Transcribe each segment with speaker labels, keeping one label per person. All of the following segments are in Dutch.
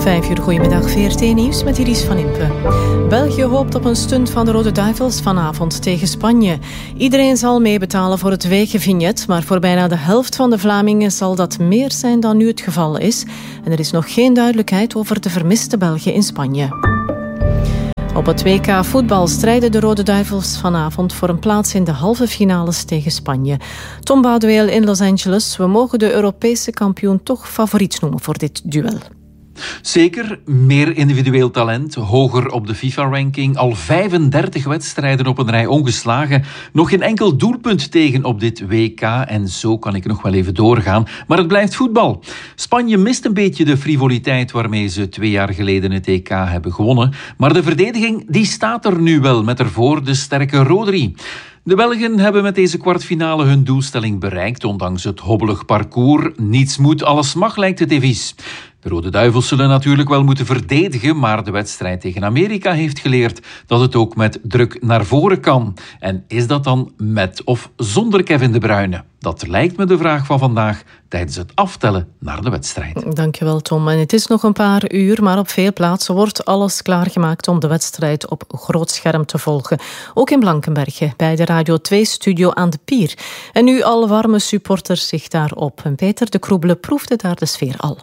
Speaker 1: 5 uur, goedemiddag, VRT-nieuws met Iris van Impe. België hoopt op een stunt van de Rode Duivels vanavond tegen Spanje. Iedereen zal meebetalen voor het wegenvignet, maar voor bijna de helft van de Vlamingen zal dat meer zijn dan nu het geval is. En er is nog geen duidelijkheid over de vermiste Belgen in Spanje. Op het WK voetbal strijden de Rode Duivels vanavond voor een plaats in de halve finales tegen Spanje. Tom Boudeweil in Los Angeles. We mogen de Europese kampioen toch favoriet noemen voor dit duel.
Speaker 2: Zeker, meer individueel talent, hoger op de FIFA-ranking, al 35 wedstrijden op een rij ongeslagen, nog geen enkel doelpunt tegen op dit WK en zo kan ik nog wel even doorgaan. Maar het blijft voetbal. Spanje mist een beetje de frivoliteit waarmee ze 2 jaar geleden het EK hebben gewonnen, maar de verdediging die staat er nu wel met ervoor de sterke Rodri. De Belgen hebben met deze kwartfinale hun doelstelling bereikt, ondanks het hobbelig parcours. Niets moet, alles mag, lijkt het devies. De Rode Duivels zullen natuurlijk wel moeten verdedigen, maar de wedstrijd tegen Amerika heeft geleerd dat het ook met druk naar voren kan. En is dat dan met of zonder Kevin De Bruyne? Dat lijkt me de vraag van vandaag tijdens het aftellen naar de wedstrijd.
Speaker 1: Dankjewel, Tom. En het is nog een paar uur, maar op veel plaatsen wordt alles klaargemaakt om de wedstrijd op groot scherm te volgen. Ook in Blankenberge, bij de Radio 2-studio aan de Pier. En nu al warme supporters zich daarop. En Peter de Kroebele proefde daar de sfeer al.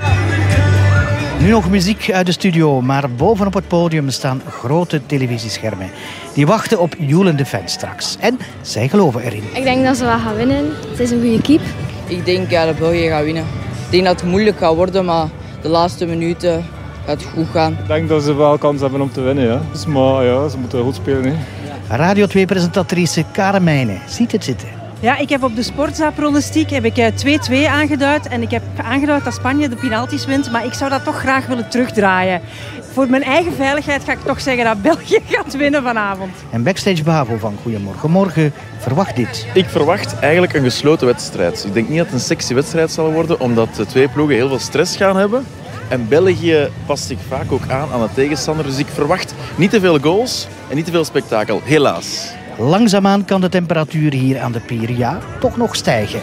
Speaker 3: Nu nog muziek uit de studio, maar bovenop het podium staan grote televisieschermen. Die wachten op joelende fans straks. En zij geloven erin.
Speaker 4: Ik denk dat ze wel gaan winnen. Het is een goede keep.
Speaker 5: Ik denk dat België gaat winnen. Ik denk dat het moeilijk gaat worden, maar de laatste minuten gaat het goed gaan.
Speaker 6: Ik denk dat ze wel kans hebben om te winnen. Ja. Dus, maar ja, ze moeten goed spelen. Hè.
Speaker 3: Radio 2-presentatrice Karen Meijnen ziet het zitten.
Speaker 7: Ja, ik heb op de Sportza-pronostiek 2-2 aangeduid. En ik heb aangeduid dat Spanje de penalties wint. Maar ik zou dat toch graag willen terugdraaien. Voor mijn eigen veiligheid ga ik toch zeggen dat België gaat winnen vanavond.
Speaker 3: En Backstage Bavo van Goedemorgen Morgen verwacht dit.
Speaker 8: Ik verwacht eigenlijk een gesloten wedstrijd. Ik denk niet dat het een sexy wedstrijd zal worden, omdat de twee ploegen heel veel stress gaan hebben. En België past zich vaak ook aan de tegenstander. Dus ik verwacht niet te veel goals en niet te veel spektakel, helaas.
Speaker 3: Langzaamaan kan de temperatuur hier aan de Pier toch nog stijgen.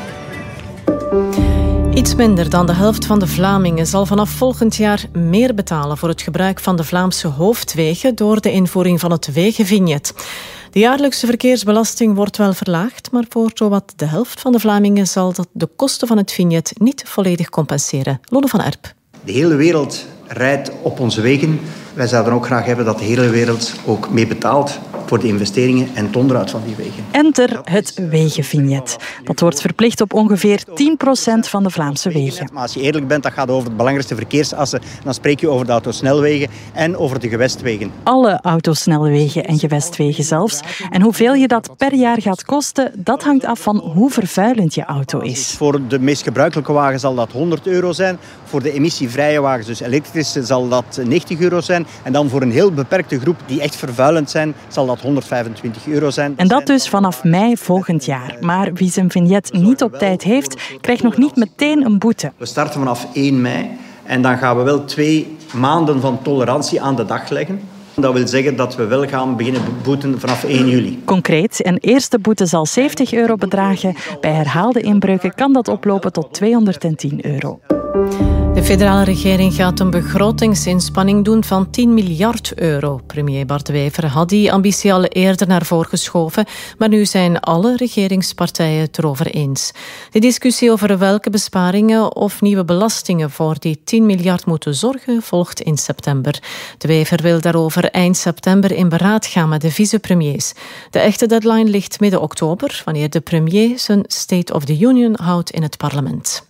Speaker 1: Iets minder dan de helft van de Vlamingen zal vanaf volgend jaar meer betalen voor het gebruik van de Vlaamse hoofdwegen door de invoering van het wegenvignet. De jaarlijkse verkeersbelasting wordt wel verlaagd, maar voor zowat de helft van de Vlamingen zal dat de kosten van het vignet niet volledig compenseren. Lonne van Erp.
Speaker 9: De hele wereld rijdt op onze wegen. Wij zouden ook graag hebben dat de hele wereld ook mee betaalt voor de investeringen en het onderhoud van die wegen.
Speaker 10: Enter het wegenvignet. Dat wordt verplicht op ongeveer 10% van de Vlaamse wegen.
Speaker 9: Maar als je eerlijk bent, dat gaat over de belangrijkste verkeersassen. Dan spreek je over de autosnelwegen en over de gewestwegen.
Speaker 10: Alle autosnelwegen en gewestwegen zelfs. En hoeveel je dat per jaar gaat kosten, dat hangt af van hoe vervuilend je auto is.
Speaker 9: Voor de meest gebruikelijke wagen zal dat €100 zijn. Voor de emissievrije wagens, dus elektrische, zal dat €90 zijn. En dan voor een heel beperkte groep die echt vervuilend zijn, zal dat €125 zijn.
Speaker 10: En dat dus vanaf mei volgend jaar. Maar wie zijn vignet niet op tijd heeft, krijgt nog niet meteen een boete.
Speaker 9: We starten vanaf 1 mei en dan gaan we wel 2 maanden van tolerantie aan de dag leggen. Dat wil zeggen dat we wel gaan beginnen boeten vanaf 1 juli.
Speaker 10: Concreet, een eerste boete zal €70 bedragen. Bij herhaalde inbreuken kan dat oplopen tot €210.
Speaker 1: De federale regering gaat een begrotingsinspanning doen van €10 miljard. Premier Bart De Wever had die ambitie al eerder naar voren geschoven, maar nu zijn alle regeringspartijen het erover eens. De discussie over welke besparingen of nieuwe belastingen voor die 10 miljard moeten zorgen volgt in september. De Wever wil daarover eind september in beraad gaan met de vicepremiers. De echte deadline ligt midden oktober, wanneer de premier zijn State of the Union houdt in het parlement.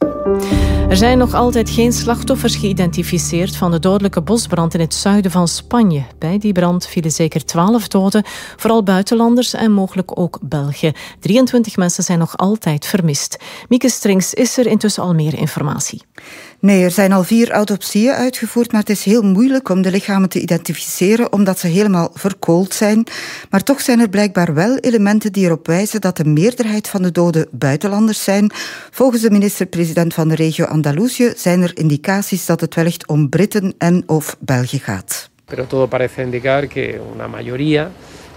Speaker 1: Er zijn nog altijd geen slachtoffers geïdentificeerd van de dodelijke bosbrand in het zuiden van Spanje. Bij die brand vielen zeker 12 doden, vooral buitenlanders en mogelijk ook Belgen. 23 mensen zijn nog altijd vermist. Mieke Strings, is er intussen al meer informatie?
Speaker 11: Nee, er zijn al 4 autopsieën uitgevoerd, maar het is heel moeilijk om de lichamen te identificeren omdat ze helemaal verkoold zijn. Maar toch zijn er blijkbaar wel elementen die erop wijzen dat de meerderheid van de doden buitenlanders zijn. Volgens de minister-president van de regio Andalusië zijn er indicaties dat het wellicht om Britten en of België gaat.
Speaker 12: Pero todo parece indicar que una mayoría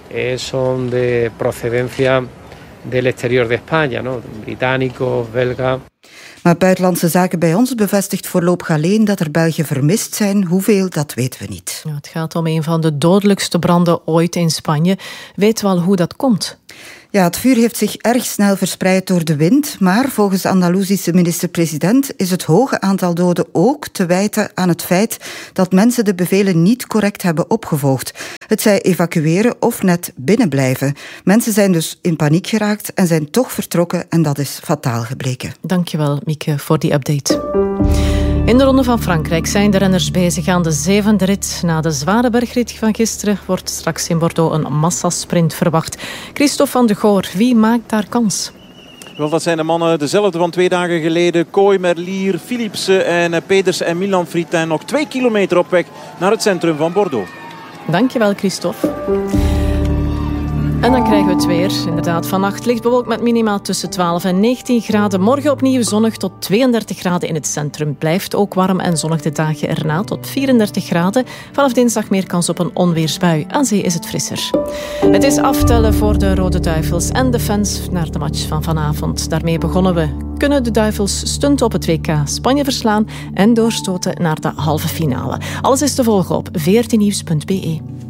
Speaker 12: son de procedencia del exterior de España, ¿no? Británicos, belgas.
Speaker 11: Maar Buitenlandse Zaken bij ons bevestigt voorlopig alleen dat er Belgen vermist zijn. Hoeveel, dat weten we niet.
Speaker 1: Ja, het gaat om een van de dodelijkste branden ooit in Spanje. Weet wel hoe dat komt?
Speaker 11: Ja, het vuur heeft zich erg snel verspreid door de wind, maar volgens de Andalusische minister-president is het hoge aantal doden ook te wijten aan het feit dat mensen de bevelen niet correct hebben opgevolgd. Het zij evacueren of net binnenblijven. Mensen zijn dus in paniek geraakt en zijn toch vertrokken en dat is fataal gebleken.
Speaker 1: Dankjewel, Mieke, voor die update. In de Ronde van Frankrijk zijn de renners bezig aan de 7e rit. Na de zware bergrit van gisteren wordt straks in Bordeaux een massasprint verwacht. Christophe van de Goor, wie maakt daar kans?
Speaker 13: Wel, dat zijn de mannen dezelfde van 2 dagen geleden. Kooi, Merlier, Philipsen en Peders en Milan Fritin. Nog 2 kilometer op weg naar het centrum van Bordeaux.
Speaker 1: Dankjewel, Christophe. En dan krijgen we het weer. Inderdaad, vannacht licht bewolkt met minimaal tussen 12 en 19 graden. Morgen opnieuw zonnig tot 32 graden in het centrum. Blijft ook warm en zonnig de dagen erna tot 34 graden. Vanaf dinsdag meer kans op een onweersbui. Aan zee is het frisser. Het is aftellen voor de Rode Duivels en de fans naar de match van vanavond. Daarmee begonnen we. Kunnen de Duivels stunten op het WK Spanje verslaan en doorstoten naar de halve finale? Alles is te volgen op vrtnieuws.be.